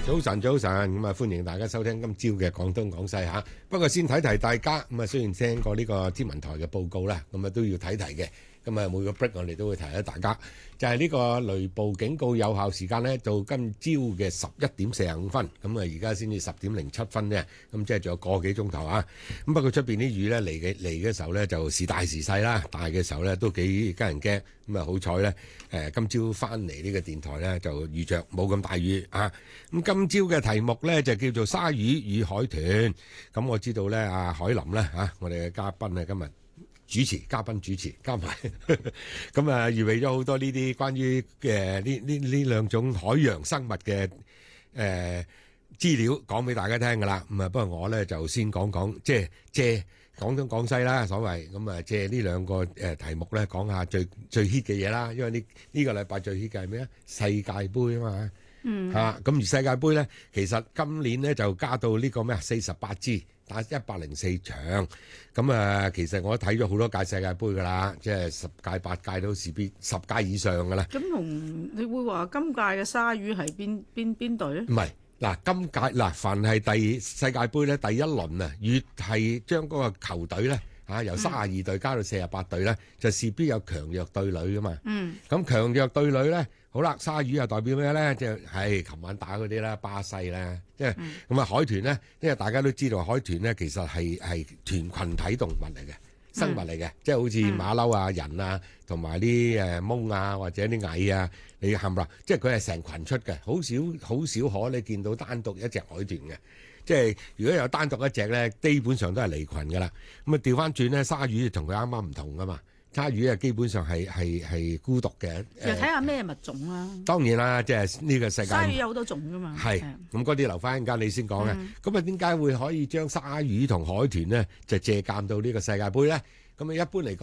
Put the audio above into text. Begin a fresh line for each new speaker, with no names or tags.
早晨，咁啊，歡迎大家收聽今朝嘅廣東廣西嚇。不過先提大家，咁啊，雖然聽過呢個天文台嘅報告啦，咁啊都要提嘅。咁啊，每個 break 我哋都會提下大家，就係呢個雷暴警告有效時間咧，到今朝嘅11:45，咁啊，而家先至10:07啫，咁即係仲有個幾鐘頭啊。咁不過出邊啲雨咧嚟嘅時候咧，就是大時細啦，大嘅時候咧都幾得人驚。咁啊好彩咧，今朝翻嚟呢個電台咧就遇着冇咁大雨啊。咁今朝嘅題目咧就叫做鯊魚與海豚。咁我知道咧，阿海林咧嚇，我哋嘅嘉賓啊，今日嘉賓主持加埋，咁啊預備咗好多呢啲關於呢兩種海洋生物嘅資料講俾大家聽㗎啦。咁啊，不過我咧就先講，即係借廣東廣西啦，所謂咁啊，借呢兩個題目咧講下最 hit 嘅嘢啦。因為呢個禮拜最 hit 嘅係咩啊？世界盃啊嘛。咁而世界盃咧，其實今年咧就加到呢個咩啊，48支打104場。咁啊，其實我睇咗好多屆世界盃㗎啦，即係10屆8屆都是必10屆以上㗎啦。
咁你會話今屆嘅鯊魚係邊隊咧？
唔係嗱，今屆嗱，凡係世界盃咧第一輪啊，越係將嗰個球隊咧由32隊加到48隊咧，就勢必有強弱對壘㗎嘛。咁強弱對壘咧。好啦，鯊魚又代表咩咧？就係琴晚打嗰啲啦，巴西啦，即係咁啊。海豚咧，因為大家都知道海豚咧，其實係團群體動物嚟嘅，生物嚟嘅，即係好似馬騮啊、人啊，同埋啲獴啊或者啲蟻啊，你冚唪唥，即係佢係成群出嘅，好少可你見到單獨一隻海豚嘅。即係如果有單獨一隻咧，基本上都係離群噶啦。咁啊調翻轉咧，鯊魚同佢啱啱唔同噶嘛。鯊魚啊，基本上係孤獨嘅。
又睇下咩物種啦。
當然啦，即係呢個世界。鯊
魚有好多種㗎嘛。
係，咁嗰啲留翻陣間你先講嘅。咁啊，點解會可以將鯊魚同海豚咧就借鑑到呢個世界盃咧？咁啊，一般嚟講